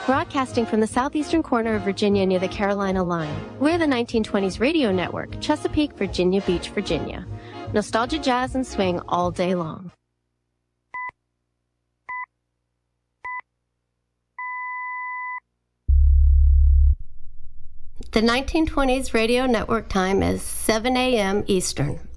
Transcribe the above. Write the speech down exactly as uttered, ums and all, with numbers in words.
Broadcasting from the southeastern corner of Virginia near the Carolina line, we're the nineteen twenties Radio Network, Chesapeake, Virginia Beach, Virginia. Nostalgia, jazz, and swing all day long. The nineteen twenties Radio Network time is seven a m Eastern.